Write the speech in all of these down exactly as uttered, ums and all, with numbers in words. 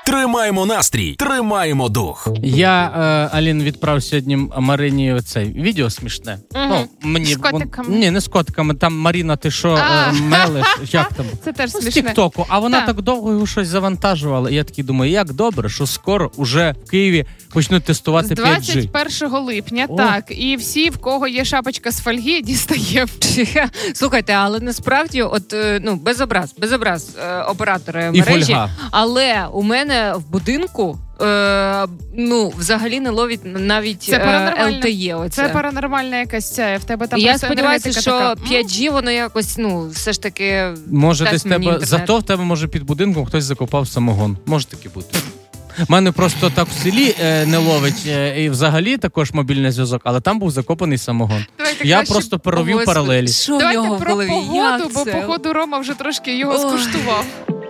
Тримаємо настрій, тримаємо дух. Я, е, Алін, відправив сьогодні Марині цей відео смішне. Угу. Ну, мені, з котиками? Вон, ні, не з котиками. Там, Маріна, ти що, е, мелиш? Як там? Це теж Ну, з смішне. Тік-Току. А вона Так. так довго його щось завантажувала. І я такий думаю, як добре, що скоро уже в Києві почнуть тестувати З п'ять джі. двадцять першого липня, О. так. І всі, в кого є шапочка з фольги, дістає. Слухайте, але насправді, от, е, ну, без образ, без образ е, оператори І мережі. фольга. Але у мене в будинку, е, ну, взагалі не ловить навіть Це е, паранормальне. ел те є оце. Це паранормальна якась ця, в тебе там І я просто сподіваюся, енергетика що така. п'ять джі, воно якось, ну, все ж таки... Може, дасть десь мені тебе, інтернет. зато в тебе, може, під будинком хтось закопав самогон. Може таки бути. У мене просто так в селі е, не ловить, е, і взагалі також мобільний зв'язок, але там був закопаний самогон. Давайте Я краще- просто перевів Господи, паралелі. Що в Давайте нього в про голові? погоду, Як бо це? походу Рома вже трошки його Ой. скуштував.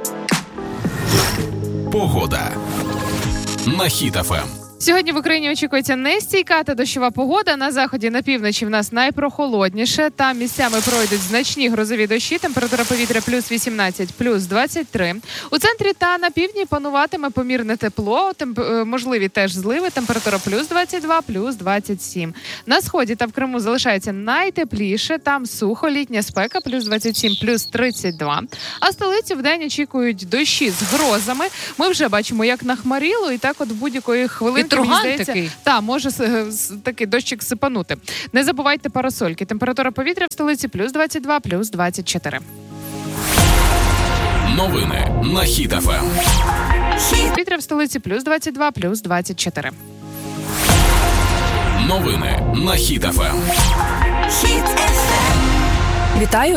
Погода на Хіт еф ем. Сьогодні в Україні очікується нестійка та дощова погода. На заході, на півночі в нас найпрохолодніше. Там місцями пройдуть значні грозові дощі. Температура повітря плюс вісімнадцять, плюс двадцять три. У центрі та на півдні пануватиме помірне тепло. Темп... е, Можливі теж зливи. Температура плюс двадцять два, плюс двадцять сім. На сході та в Криму залишається найтепліше. Там сухо, літня спека, плюс двадцять сім, плюс тридцять два. А столицю вдень очікують дощі з грозами. Ми вже бачимо, як нахмаріло, і так от будь-якої хвилини. І турган такий. Так, може с- с- такий дощик сипанути. Не забувайте парасольки. Температура повітря в столиці плюс двадцять два, плюс двадцять чотири. Новини на Хіт еф ем. Повітря в столиці плюс двадцять два, плюс двадцять чотири. Новини на Хіт еф ем. Вітаю!